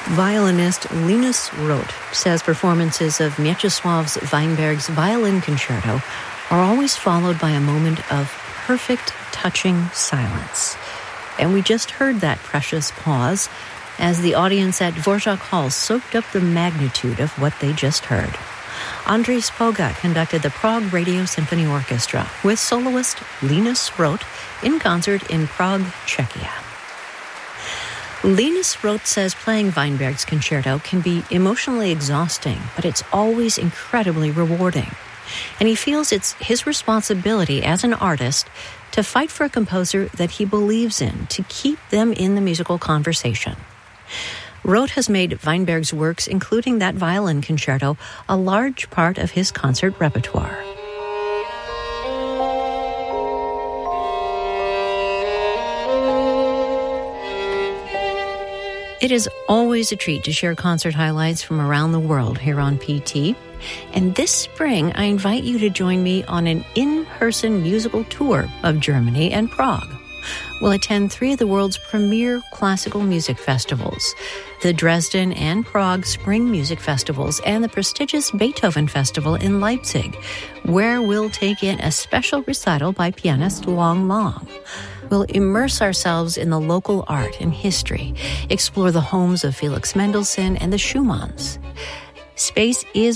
Violinist Linus Roth says performances of Mieczysław Weinberg's Violin Concerto are always followed by a moment of perfect, touching silence. And we just heard that precious pause as the audience at Dvorak Hall soaked up the magnitude of what they just heard. Andrzej Spoga conducted the Prague Radio Symphony Orchestra with soloist Linus Roth in concert in Prague, Czechia. Linus Roth says playing Weinberg's concerto can be emotionally exhausting, but it's always incredibly rewarding. And he feels it's his responsibility as an artist to fight for a composer that he believes in, to keep them in the musical conversation. Roth has made Weinberg's works, including that violin concerto, a large part of his concert repertoire. It is always a treat to share concert highlights from around the world here on PT. And this spring, I invite you to join me on an in-person musical tour of Germany and Prague. We'll attend 3 of the world's premier classical music festivals, the Dresden and Prague Spring Music Festivals and the prestigious Beethoven Festival in Leipzig, where we'll take in a special recital by pianist Long Long. We'll immerse ourselves in the local art and history, explore the homes of Felix Mendelssohn and the Schumanns. Space is